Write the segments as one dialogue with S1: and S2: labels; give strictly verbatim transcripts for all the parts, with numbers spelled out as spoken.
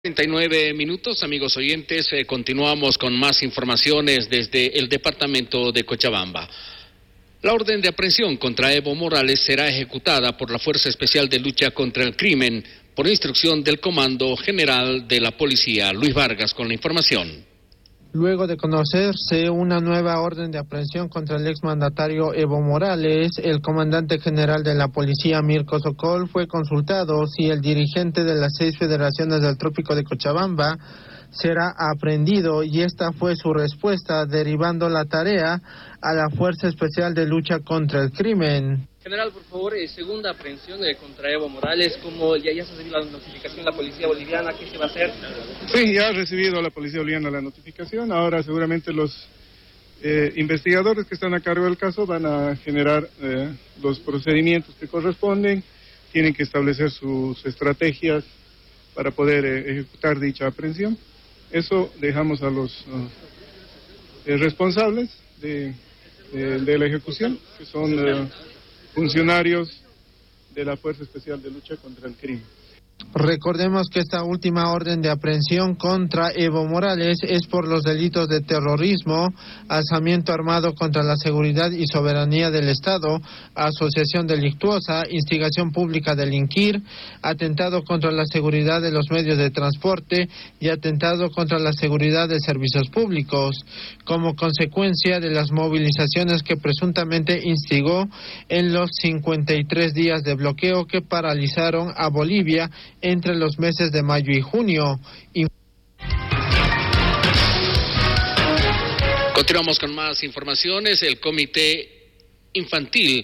S1: treinta y nueve minutos, amigos oyentes, eh, continuamos con más informaciones desde el departamento de Cochabamba. La orden de aprehensión contra Evo Morales será ejecutada por la Fuerza Especial de Lucha contra el Crimen por instrucción del Comando General de la Policía. Luis Vargas con la información.
S2: Luego de conocerse una nueva orden de aprehensión contra el exmandatario Evo Morales, el comandante general de la policía, Mirko Sokol, fue consultado si el dirigente de las seis federaciones del Trópico de Cochabamba será aprehendido, y esta fue su respuesta, derivando la tarea a la Fuerza Especial de Lucha contra el Crimen.
S3: General, por favor, eh, segunda aprehensión eh, contra Evo Morales, como ya, ya se ha recibido la notificación de la policía boliviana, ¿qué se va a hacer?
S4: Sí, ya ha recibido la policía boliviana la notificación. Ahora seguramente los eh, investigadores que están a cargo del caso van a generar eh, los procedimientos que corresponden, tienen que establecer sus estrategias para poder eh, ejecutar dicha aprehensión. Eso dejamos a los uh, eh, responsables de, de, de la ejecución, que son uh, funcionarios de la Fuerza Especial de Lucha contra el Crimen.
S2: Recordemos que esta última orden de aprehensión contra Evo Morales es por los delitos de terrorismo, alzamiento armado contra la seguridad y soberanía del Estado, asociación delictuosa, instigación pública a delinquir, atentado contra la seguridad de los medios de transporte y atentado contra la seguridad de servicios públicos, como consecuencia de las movilizaciones que presuntamente instigó en los cincuenta y tres días de bloqueo que paralizaron a Bolivia entre los meses de mayo y junio. Y...
S1: Continuamos con más informaciones. El Comité Infantil.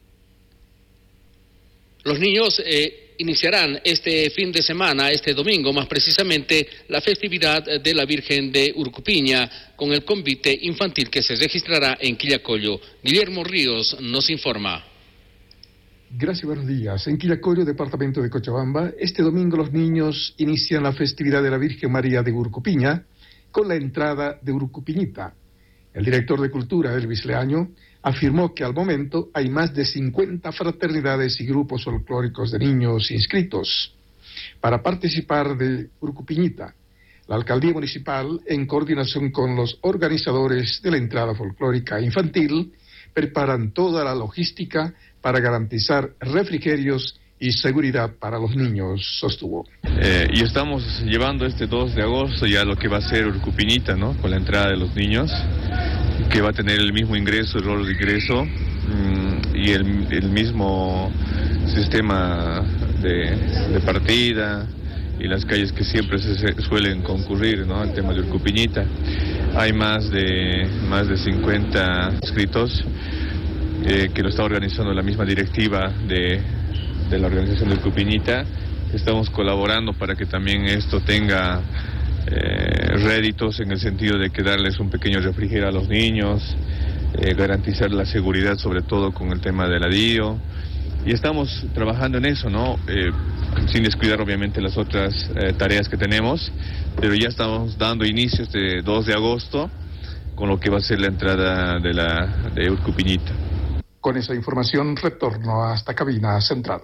S1: Los niños eh, iniciarán este fin de semana, este domingo más precisamente, la festividad de la Virgen de Urcupiña con el Comité Infantil que se registrará en Quillacollo. Guillermo Ríos nos informa.
S5: Gracias, buenos días. En Quillacollo, departamento de Cochabamba, este domingo los niños inician la festividad de la Virgen María de Urcupiña con la entrada de Urcupiñita. El director de Cultura, Elvis Leaño, afirmó que al momento hay más de cincuenta fraternidades y grupos folclóricos de niños inscritos para participar de Urcupiñita. La alcaldía municipal, en coordinación con los organizadores de la entrada folclórica infantil, preparan toda la logística para garantizar refrigerios y seguridad para los niños, sostuvo.
S6: Eh, y estamos llevando este dos de agosto ya lo que va a ser Urcupiñita, ¿no? Con la entrada de los niños, que va a tener el mismo ingreso, el rol de ingreso mmm, y el, el mismo sistema de, de partida y las calles que siempre se, se suelen concurrir, ¿no? El tema de Urcupiñita. Hay más de más de cincuenta inscritos eh, que lo está organizando la misma directiva de, de la organización de Urcupiñita. Estamos colaborando para que también esto tenga eh, réditos en el sentido de que darles un pequeño refrigerio a los niños, eh, garantizar la seguridad sobre todo con el tema del adío. Y estamos trabajando en eso, ¿no? Eh, sin descuidar obviamente las otras eh, tareas que tenemos, pero ya estamos dando inicio este dos de agosto con lo que va a ser la entrada de la de Urcupiñita.
S5: Con esa información retorno hasta cabina central.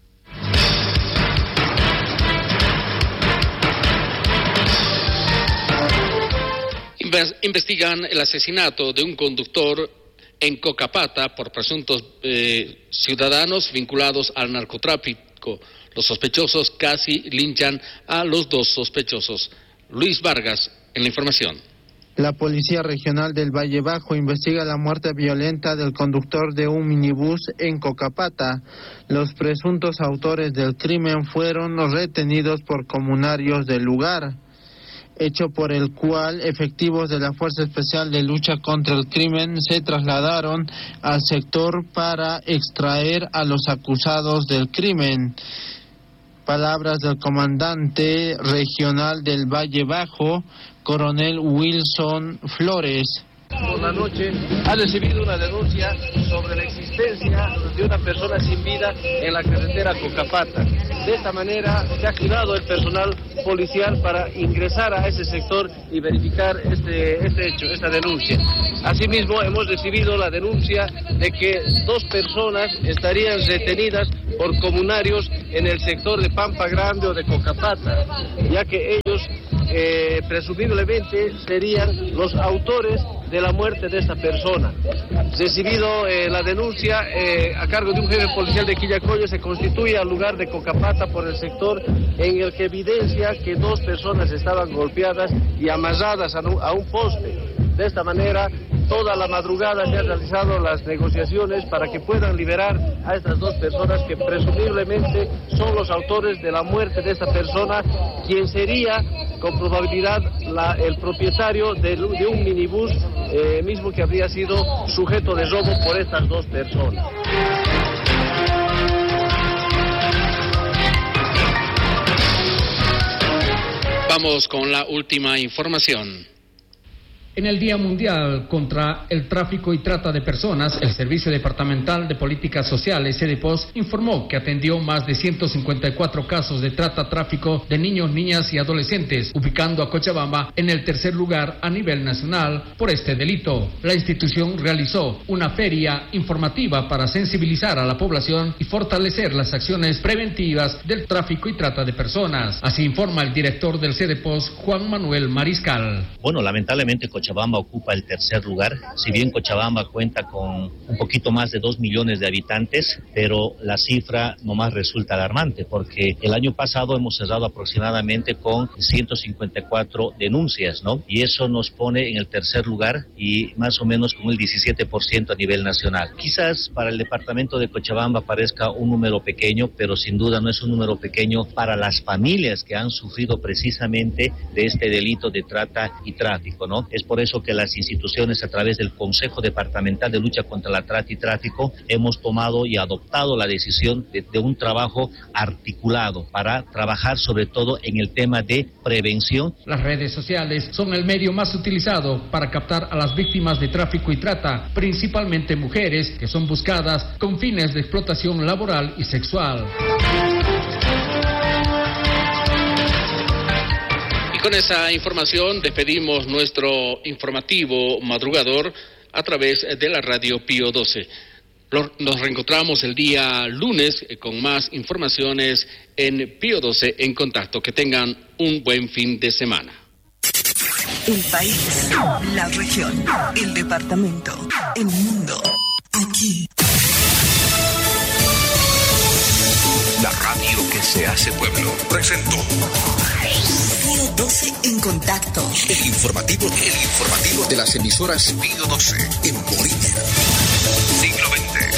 S1: Investigan el asesinato de un conductor en Cocapata por presuntos eh, ciudadanos vinculados al narcotráfico. Los sospechosos casi linchan a los dos sospechosos. Luis Vargas en la información.
S2: La Policía Regional del Valle Bajo investiga la muerte violenta del conductor de un minibús en Cocapata. Los presuntos autores del crimen fueron retenidos por comunarios del lugar, hecho por el cual efectivos de la Fuerza Especial de Lucha contra el Crimen se trasladaron al sector para extraer a los acusados del crimen. Palabras del comandante regional del Valle Bajo, coronel Wilson Flores.
S3: Por la noche ha recibido una denuncia sobre la existencia de una persona sin vida en la carretera Cocapata. De esta manera se ha activado el personal policial para ingresar a ese sector y verificar este, este hecho, esta denuncia. Asimismo, hemos recibido la denuncia de que dos personas estarían retenidas por comunarios en el sector de Pampa Grande o de Cocapata, ya que ellos eh, presumiblemente serían los autores de la muerte de esta persona. Recibido eh, la denuncia eh, a cargo de un jefe policial de Quillacollo, se constituye al lugar de Cocapata por el sector en el que evidencia que dos personas estaban golpeadas y amarradas a un, a un poste. De esta manera, toda la madrugada se han realizado las negociaciones para que puedan liberar a estas dos personas que presumiblemente son los autores de la muerte de esta persona, quien sería con probabilidad la, el propietario de, de un minibús eh, mismo que habría sido sujeto de robo por estas dos personas.
S1: Vamos con la última información.
S7: En el Día Mundial contra el Tráfico y Trata de Personas, el Servicio Departamental de Políticas Sociales, SEDEPOS, informó que atendió más de ciento cincuenta y cuatro casos de trata-tráfico de niños, niñas y adolescentes, ubicando a Cochabamba en el tercer lugar a nivel nacional por este delito. La institución realizó una feria informativa para sensibilizar a la población y fortalecer las acciones preventivas del tráfico y trata de personas. Así informa el director del SEDEPOS, Juan Manuel Mariscal.
S8: Bueno, lamentablemente Cochabamba ocupa el tercer lugar. Si bien Cochabamba cuenta con un poquito más de dos millones de habitantes, pero la cifra nomás resulta alarmante, porque el año pasado hemos cerrado aproximadamente con ciento cincuenta y cuatro denuncias, ¿no? Y eso nos pone en el tercer lugar y más o menos con el diecisiete por ciento a nivel nacional. Quizás para el departamento de Cochabamba parezca un número pequeño, pero sin duda no es un número pequeño para las familias que han sufrido precisamente de este delito de trata y tráfico, ¿no? Es por eso que las instituciones, a través del Consejo Departamental de Lucha contra la Trata y Tráfico, hemos tomado y adoptado la decisión de, de un trabajo articulado para trabajar sobre todo en el tema de prevención.
S7: Las redes sociales son el medio más utilizado para captar a las víctimas de tráfico y trata, principalmente mujeres que son buscadas con fines de explotación laboral y sexual.
S1: Con esa información despedimos nuestro informativo madrugador a través de la radio Pío doce. Nos reencontramos el día lunes con más informaciones en Pío doce en contacto. Que tengan un buen fin de semana.
S9: El país, la región, el departamento, el mundo, aquí.
S10: La radio que se hace pueblo presentó
S9: Pío doce en contacto.
S10: El informativo, el informativo de las emisoras Pío doce en Bolivia.